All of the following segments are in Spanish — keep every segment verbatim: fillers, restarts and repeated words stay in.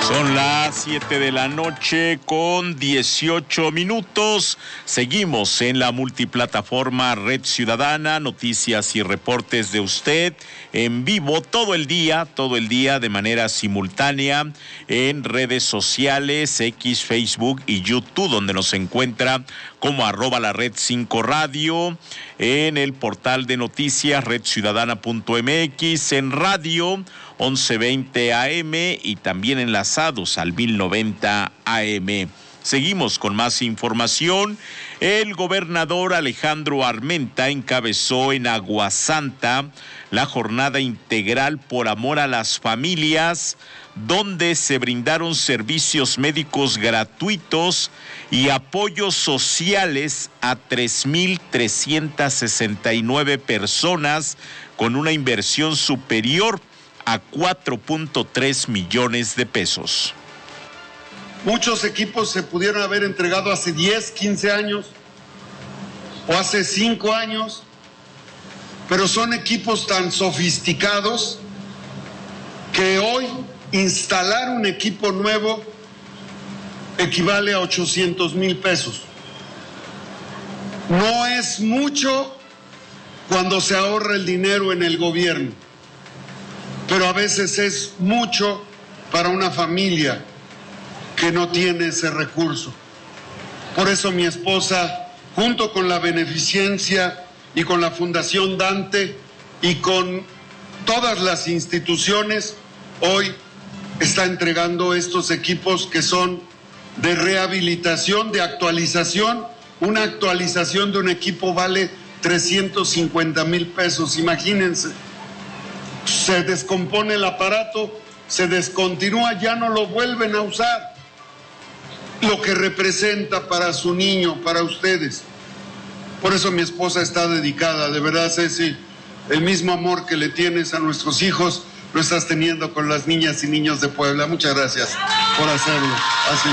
Son las siete de la noche con dieciocho minutos. Seguimos en la multiplataforma Red Ciudadana, noticias y reportes de usted en vivo todo el día, todo el día de manera simultánea en redes sociales, X, Facebook y YouTube, donde nos encuentra como arroba la red cinco radio, en el portal de noticias red ciudadana punto m x, en radio once veinte A M y también enlazados al mil noventa A M. Seguimos con más información. El gobernador Alejandro Armenta encabezó en Aguasanta la jornada integral por amor a las familias, donde se brindaron servicios médicos gratuitos y apoyos sociales a tres mil trescientas sesenta y nueve personas con una inversión superior a cuatro punto tres millones de pesos. Muchos equipos se pudieron haber entregado hace diez, quince años o hace cinco años, pero son equipos tan sofisticados que hoy instalar un equipo nuevo equivale a ochocientos mil pesos. No es mucho cuando se ahorra el dinero en el gobierno, pero a veces es mucho para una familia que no tiene ese recurso. Por eso mi esposa, junto con la Beneficencia y con la Fundación Dante y con todas las instituciones, hoy está entregando estos equipos que son de rehabilitación, de actualización. Una actualización de un equipo vale trescientos cincuenta mil pesos, imagínense. Se descompone el aparato, se descontinúa, ya no lo vuelven a usar. Lo que representa para su niño, para ustedes. Por eso mi esposa está dedicada, de verdad, Ceci, el mismo amor que le tienes a nuestros hijos, lo estás teniendo con las niñas y niños de Puebla. Muchas gracias por hacerlo así.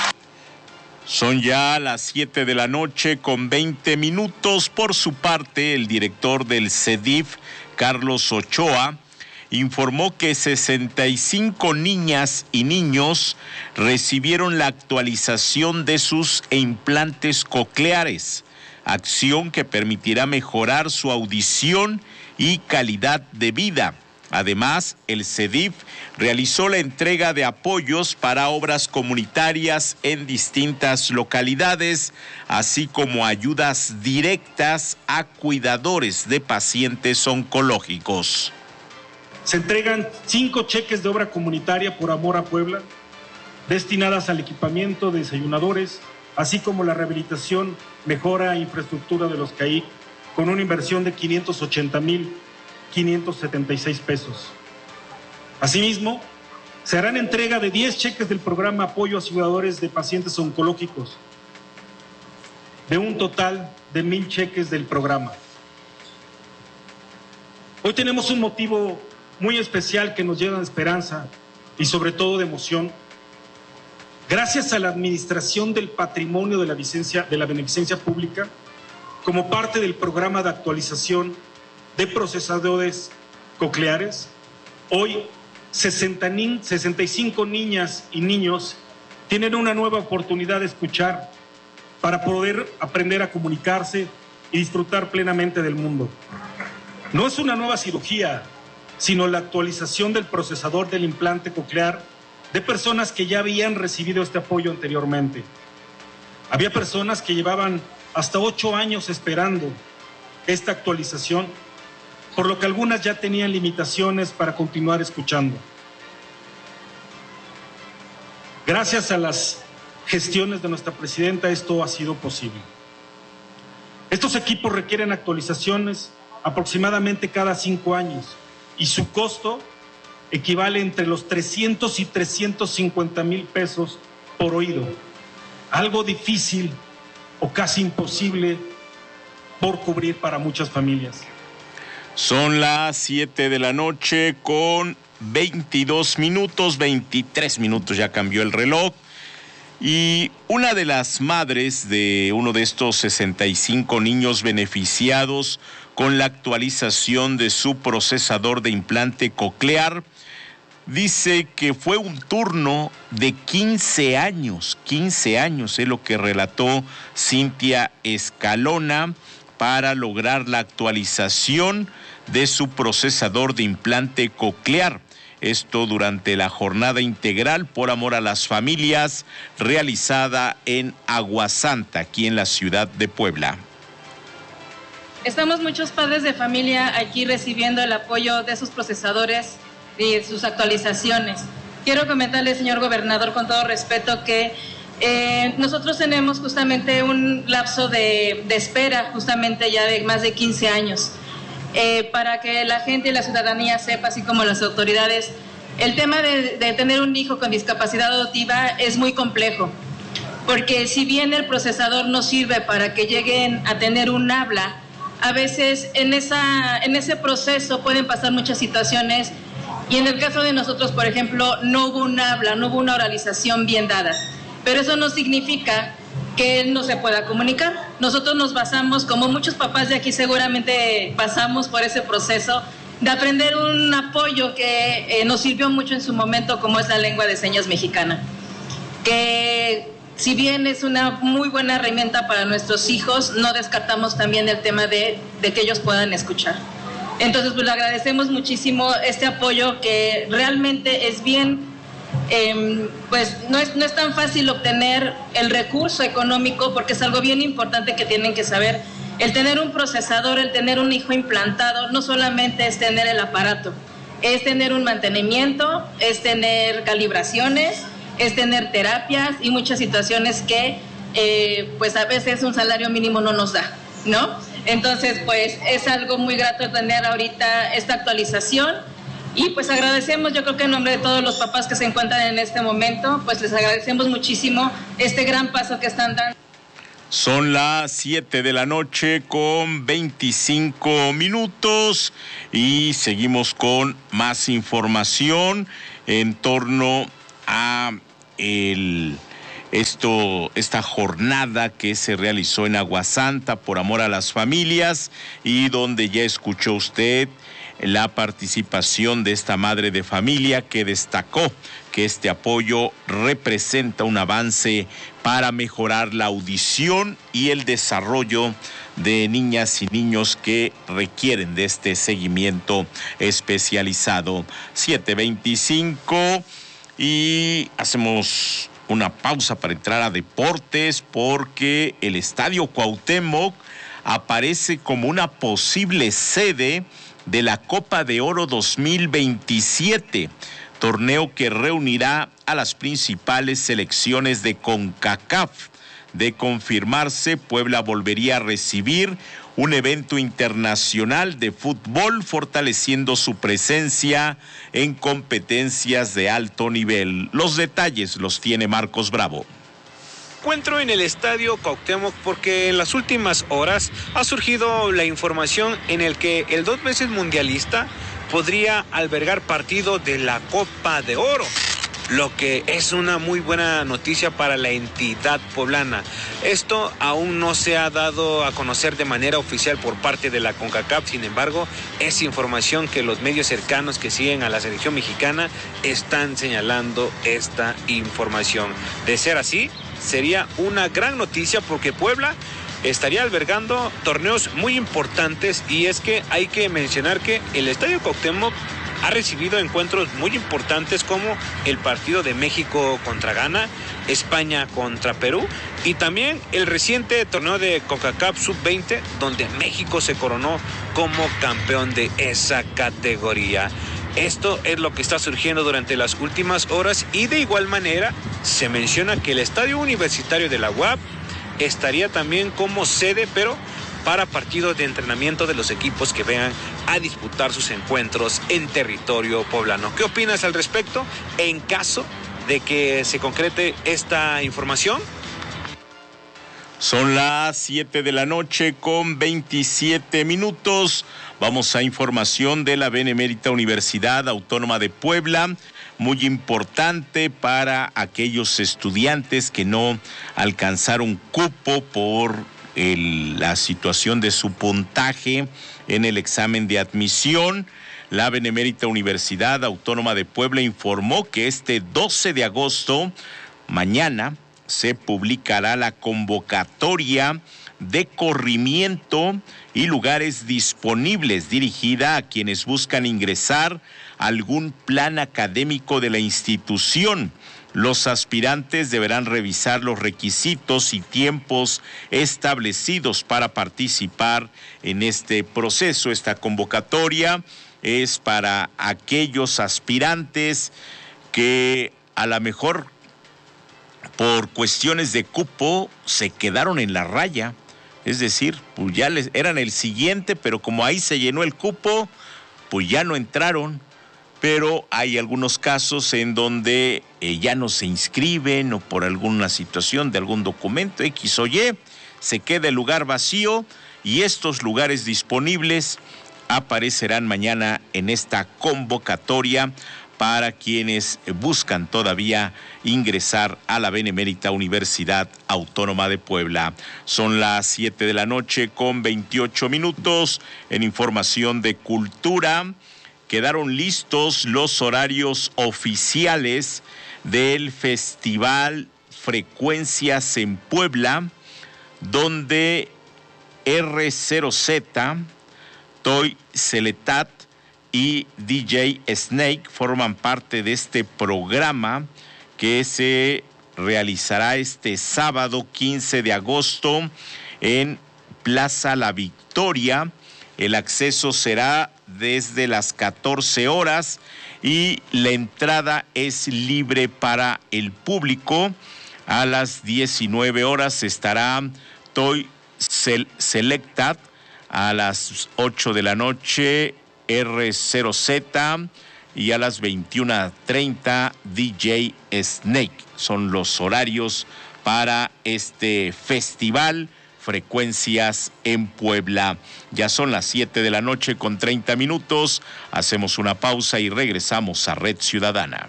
Son ya las siete de la noche con veinte minutos. Por su parte, el director del C E D I F, Carlos Ochoa, informó que sesenta y cinco niñas y niños recibieron la actualización de sus implantes cocleares, acción que permitirá mejorar su audición y calidad de vida. Además, el C E D I F realizó la entrega de apoyos para obras comunitarias en distintas localidades, así como ayudas directas a cuidadores de pacientes oncológicos. Se entregan cinco cheques de obra comunitaria por amor a Puebla, destinadas al equipamiento de desayunadores, así como la rehabilitación, mejora e infraestructura de los C A I C, con una inversión de quinientos ochenta mil quinientos setenta y seis pesos. Asimismo, se harán entrega de diez cheques del programa Apoyo a Cuidadores de Pacientes Oncológicos, de un total de mil cheques del programa. Hoy tenemos un motivo muy especial que nos llena de esperanza y sobre todo de emoción. Gracias a la administración del patrimonio de la, Vicencia, de la Beneficencia Pública, como parte del programa de actualización de procesadores cocleares, hoy sesenta, sesenta y cinco niñas y niños tienen una nueva oportunidad de escuchar para poder aprender a comunicarse y disfrutar plenamente del mundo. No es una nueva cirugía, sino la actualización del procesador del implante coclear de personas que ya habían recibido este apoyo anteriormente. Había personas que llevaban hasta ocho años esperando esta actualización, por lo que algunas ya tenían limitaciones para continuar escuchando. Gracias a las gestiones de nuestra presidenta, esto ha sido posible. Estos equipos requieren actualizaciones aproximadamente cada cinco años y su costo equivale entre los trescientos y trescientos cincuenta mil pesos por oído. Algo difícil o casi imposible por cubrir para muchas familias. Son las siete de la noche con veintidós minutos, veintitrés minutos, ya cambió el reloj. Y una de las madres de uno de estos sesenta y cinco niños beneficiados con la actualización de su procesador de implante coclear dice que fue un turno de quince años, quince años es lo que relató Cintia Escalona para lograr la actualización de su procesador de implante coclear. Esto durante la jornada integral por amor a las familias realizada en Aguasanta, aquí en la ciudad de Puebla. Estamos muchos padres de familia aquí recibiendo el apoyo de sus procesadores y de sus actualizaciones. Quiero comentarle, señor gobernador, con todo respeto, que eh, nosotros tenemos justamente un lapso de, de espera, justamente ya de más de quince años. Eh, para que la gente y la ciudadanía sepa, así como las autoridades, el tema de, de tener un hijo con discapacidad auditiva es muy complejo, porque si bien el procesador no sirve para que lleguen a tener un habla, a veces en, esa, en ese proceso pueden pasar muchas situaciones, y en el caso de nosotros, por ejemplo, no hubo un habla, no hubo una oralización bien dada, pero eso no significa que él no se pueda comunicar. Nosotros nos basamos, como muchos papás de aquí seguramente pasamos por ese proceso, de aprender un apoyo que eh, nos sirvió mucho en su momento, como es la lengua de señas mexicana, que si bien es una muy buena herramienta para nuestros hijos, no descartamos también el tema de, de que ellos puedan escuchar. Entonces, pues le agradecemos muchísimo este apoyo, que realmente es bien... Eh, pues no es, no es tan fácil obtener el recurso económico, porque es algo bien importante que tienen que saber. El tener un procesador, el tener un hijo implantado, no solamente es tener el aparato, es tener un mantenimiento, es tener calibraciones, es tener terapias y muchas situaciones que eh, pues a veces un salario mínimo no nos da, ¿no? Entonces, pues es algo muy grato tener ahorita esta actualización. Y pues agradecemos, yo creo que en nombre de todos los papás que se encuentran en este momento, pues les agradecemos muchísimo este gran paso que están dando. Son las siete de la noche con veinticinco minutos y seguimos con más información en torno a el, esto, esta jornada que se realizó en Aguasanta por amor a las familias, y donde ya escuchó usted la participación de esta madre de familia, que destacó que este apoyo representa un avance para mejorar la audición y el desarrollo de niñas y niños que requieren de este seguimiento especializado. siete veinticinco y hacemos una pausa para entrar a deportes, porque el Estadio Cuauhtémoc aparece como una posible sede de la Copa de Oro dos mil veintisiete, torneo que reunirá a las principales selecciones de CONCACAF. De confirmarse, Puebla volvería a recibir un evento internacional de fútbol, fortaleciendo su presencia en competencias de alto nivel. Los detalles los tiene Marcos Bravo. Encuentro en el Estadio Cuauhtémoc porque en las últimas horas ha surgido la información en el que el dos veces mundialista podría albergar partido de la Copa de Oro, lo que es una muy buena noticia para la entidad poblana. Esto aún no se ha dado a conocer de manera oficial por parte de la CONCACAF, sin embargo, es información que los medios cercanos que siguen a la selección mexicana están señalando esta información. De ser así, sería una gran noticia, porque Puebla estaría albergando torneos muy importantes, y es que hay que mencionar que el Estadio Cuauhtémoc ha recibido encuentros muy importantes como el partido de México contra Ghana, España contra Perú, y también el reciente torneo de CONCACAF sub veinte, donde México se coronó como campeón de esa categoría. Esto es lo que está surgiendo durante las últimas horas, y de igual manera se menciona que el Estadio Universitario de la U A P estaría también como sede, pero para partidos de entrenamiento de los equipos que vengan a disputar sus encuentros en territorio poblano. ¿Qué opinas al respecto en caso de que se concrete esta información? Son las siete de la noche con veintisiete minutos. Vamos a información de la Benemérita Universidad Autónoma de Puebla, muy importante para aquellos estudiantes que no alcanzaron cupo por el, la situación de su puntaje en el examen de admisión. La Benemérita Universidad Autónoma de Puebla informó que este doce de agosto, mañana, se publicará la convocatoria de corrimiento y lugares disponibles dirigida a quienes buscan ingresar a algún plan académico de la institución. Los aspirantes deberán revisar los requisitos y tiempos establecidos para participar en este proceso. Esta convocatoria es para aquellos aspirantes que a lo mejor por cuestiones de cupo se quedaron en la raya. Es decir, pues ya les eran el siguiente, pero como ahí se llenó el cupo, pues ya no entraron. Pero hay algunos casos en donde eh, ya no se inscriben o por alguna situación de algún documento X o Y, se queda el lugar vacío y estos lugares disponibles aparecerán mañana en esta convocatoria para quienes buscan todavía ingresar a la Benemérita Universidad Autónoma de Puebla. Son las siete de la noche con veintiocho minutos. En información de cultura, quedaron listos los horarios oficiales del Festival Frecuencias en Puebla, donde R cero Z, Toy Seletat y D J Snake forman parte de este programa que se realizará este sábado quince de agosto en Plaza La Victoria. El acceso será desde las catorce horas y la entrada es libre para el público. A las diecinueve horas estará Toy Selectat, a las ocho de la noche R cero Z y a las veintiuna treinta D J Snake. Son los horarios para este festival Frecuencias en Puebla. Ya son las siete de la noche con treinta minutos. Hacemos una pausa y regresamos a Red Ciudadana.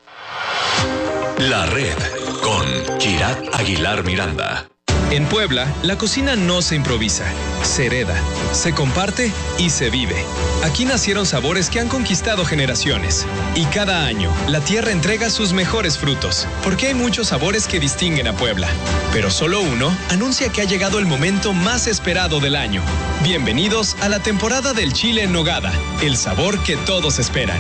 La Red con Kirat Aguilar Miranda. En Puebla, la cocina no se improvisa, se hereda, se comparte y se vive. Aquí nacieron sabores que han conquistado generaciones. Y cada año, la tierra entrega sus mejores frutos, porque hay muchos sabores que distinguen a Puebla. Pero solo uno anuncia que ha llegado el momento más esperado del año. Bienvenidos a la temporada del chile en nogada, el sabor que todos esperan.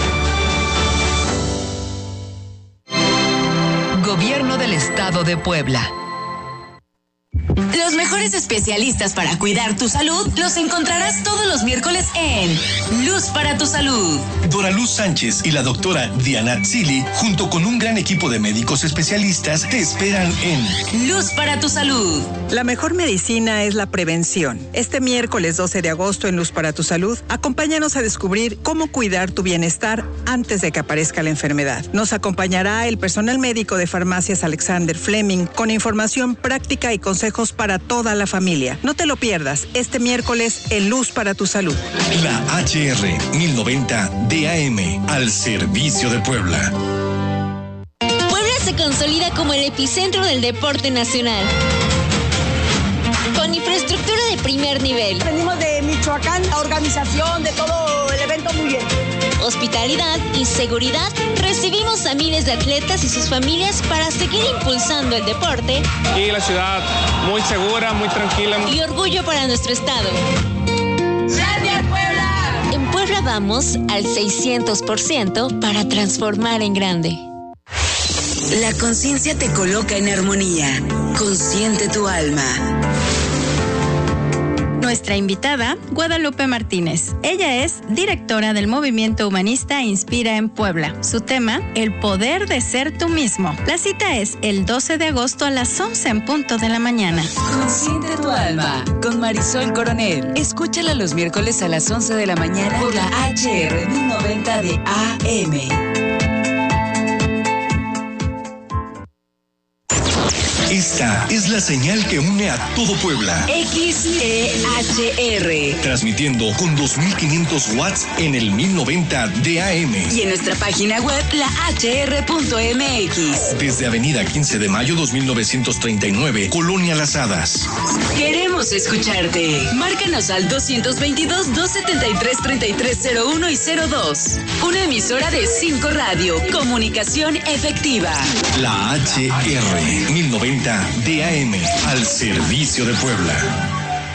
Gobierno del Estado de Puebla. Los mejores especialistas para cuidar tu salud los encontrarás todos los miércoles en Luz para tu Salud. Dora Luz Sánchez y la doctora Diana Tzili, junto con un gran equipo de médicos especialistas, te esperan en Luz para tu Salud. La mejor medicina es la prevención. Este miércoles doce de agosto en Luz para tu Salud, acompáñanos a descubrir cómo cuidar tu bienestar antes de que aparezca la enfermedad. Nos acompañará el personal médico de Farmacias Alexander Fleming con información práctica y consejos para toda la familia. No te lo pierdas este miércoles en Luz para tu Salud. La H R mil noventa D A M, al servicio de Puebla. Puebla se consolida como el epicentro del deporte nacional, con infraestructura de primer nivel. Venimos de Michoacán, la organización de todo el evento muy bien. Hospitalidad y seguridad. Recibimos a miles de atletas y sus familias para seguir impulsando el deporte. Y la ciudad muy segura, muy tranquila. Y orgullo para nuestro estado. ¡Gracias, Puebla! En Puebla vamos al seiscientos por ciento para transformar en grande. La conciencia te coloca en armonía. Consciente tu alma. Nuestra invitada, Guadalupe Martínez. Ella es directora del movimiento humanista Inspira en Puebla. Su tema, el poder de ser tú mismo. La cita es el doce de agosto a las once en punto de la mañana. Consciente tu alma, con Marisol Coronel. Escúchala los miércoles a las once de la mañana por la H R mil noventa de A M. Esta es la señal que une a todo Puebla. X E H R. Transmitiendo con dos mil quinientos watts en el mil noventa de A M. Y en nuestra página web, la h r punto m x. Desde Avenida quince de mayo dos mil novecientos treinta y nueve, Colonia Las Hadas. Queremos escucharte. Márcanos al dos veintidós, dos setenta y tres, treinta y tres cero uno y cero dos. Una emisora de cinco Radio. Comunicación efectiva. La H R mil noventa de A M. Al servicio de Puebla.